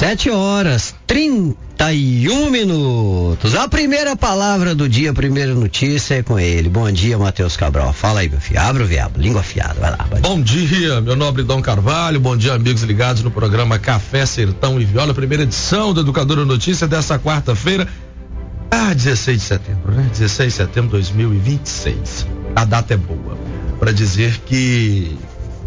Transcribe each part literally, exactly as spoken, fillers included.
Sete horas, trinta e um minutos. A primeira palavra do dia, a primeira notícia é com ele. Bom dia, Matheus Cabral. Fala aí, meu filho. Abre o viabo, língua afiada. Vai lá. Vai. Bom dia, meu nobre Dom Carvalho. Bom dia, amigos ligados no programa Café Sertão e Viola, primeira edição do Educadora Notícia dessa quarta-feira, ah, dezesseis de setembro, né? dezesseis de setembro de dois mil e vinte e seis. A data é boa para dizer que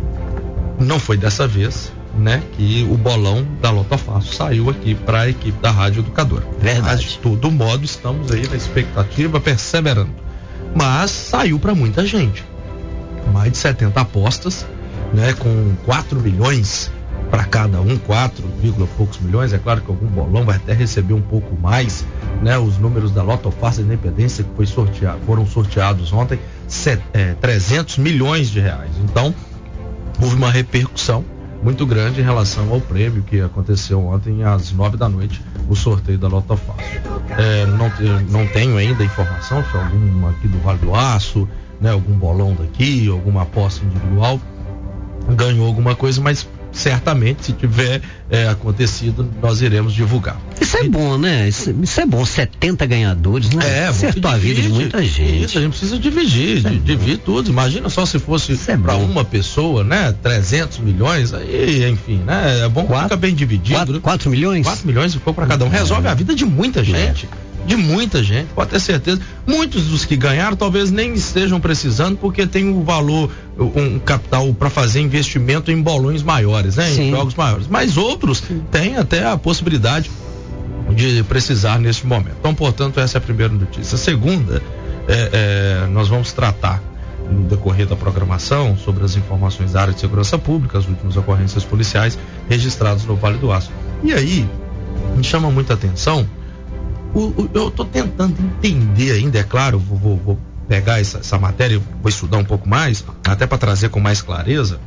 não foi dessa vez, né, que o bolão da Loto Fácil saiu aqui para a equipe da Rádio Educadora. Verdade. Mas de todo modo estamos aí na expectativa, perseverando. Mas saiu para muita gente. Mais de setenta apostas, né, com quatro milhões para cada um, quatro vírgula poucos milhões. É claro que algum bolão vai até receber um pouco mais, né? Os números da Loto Fácil Independência que foi sorteado, foram sorteados ontem, set, é, trezentos milhões de reais. Então, houve uma repercussão muito grande em relação ao prêmio que aconteceu ontem às nove da noite, o sorteio da Loto Fácil. É, não, não tenho ainda informação se algum aqui do Vale do Aço, né, algum bolão daqui, alguma aposta individual ganhou alguma coisa, mas certamente, se tiver é, acontecido, nós iremos divulgar. Isso é e, bom, né? Isso, isso é bom, setenta ganhadores, né? É, acertou a vida de muita gente. Isso, a gente precisa dividir, é dividir tudo. Imagina só se fosse é para uma pessoa, né? trezentos milhões, aí, enfim, né? É bom que fica bem dividido. quatro, quatro milhões? quatro milhões e pouco para cada um. Resolve a vida de muita gente. É. De muita gente, pode ter certeza. Muitos dos que ganharam talvez nem estejam precisando, porque tem um valor, um capital para fazer investimento em bolões maiores, né? Sim. Em jogos maiores. Mas outros têm até a possibilidade de precisar neste momento. Então, portanto, essa é a primeira notícia. A segunda, é, é, nós vamos tratar no decorrer da programação sobre as informações da área de segurança pública, as últimas ocorrências policiais registradas no Vale do Aço. E aí, me chama muita atenção. O, o, eu estou tentando entender ainda, é claro, vou, vou, vou pegar essa, essa matéria, vou estudar um pouco mais, até para trazer com mais clareza,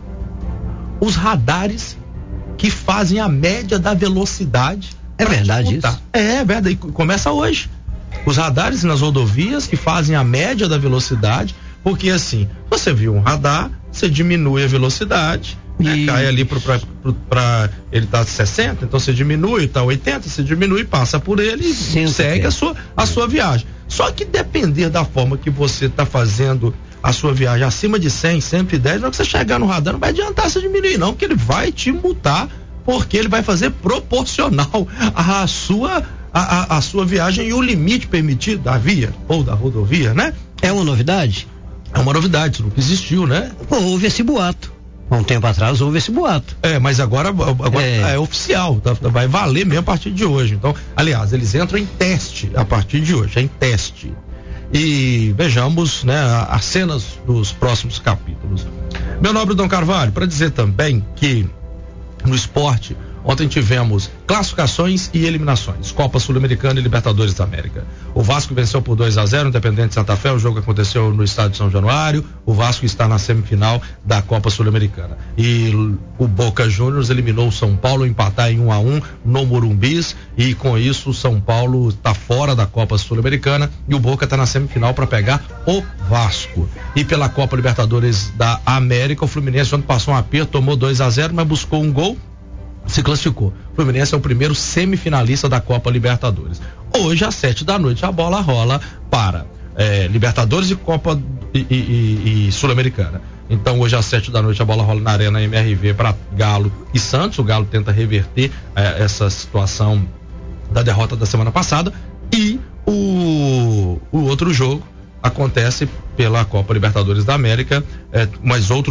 os radares que fazem a média da velocidade. É verdade disputar. Isso? É verdade, começa hoje. Os radares nas rodovias que fazem a média da velocidade, porque assim, você viu um radar, você diminui a velocidade, né, cai ali para ele tá sessenta, então você diminui, tá oitenta, você diminui, passa por ele e segue a sua, a sua viagem. Só que depender da forma que você tá fazendo a sua viagem acima de cem, cento e dez, na hora que você chegar no radar, não vai adiantar você diminuir não, porque ele vai te multar, porque ele vai fazer proporcional à sua, a, a, a sua viagem e o limite permitido da via ou da rodovia, né? É uma novidade? É uma novidade, isso nunca existiu, né? Pô, houve esse boato. Há um tempo atrás houve esse boato. É, mas agora, agora é. é oficial, tá, vai valer mesmo a partir de hoje. Então, aliás, eles entram em teste a partir de hoje, é em teste. E vejamos, né, as cenas dos próximos capítulos. Meu nobre Dom Carvalho, para dizer também que no esporte, ontem tivemos classificações e eliminações, Copa Sul-Americana e Libertadores da América. O Vasco venceu por dois a zero, Independente de Santa Fé, o jogo aconteceu no estádio de São Januário. O Vasco está na semifinal da Copa Sul-Americana. E o Boca Juniors eliminou o São Paulo, empatar em um a um no Morumbis, e com isso o São Paulo está fora da Copa Sul-Americana e o Boca está na semifinal para pegar o Vasco. E pela Copa Libertadores da América, o Fluminense ontem passou um aperto, tomou dois a zero, mas buscou um gol, se classificou. O Fluminense é o primeiro semifinalista da Copa Libertadores. Hoje, às sete da noite, a bola rola para é, Libertadores e Copa e, e, e Sul-Americana. Então, hoje, às sete da noite, a bola rola na Arena M R V para Galo e Santos. O Galo tenta reverter é, essa situação da derrota da semana passada. E o, o outro jogo acontece pela Copa Libertadores da América, é, mas outros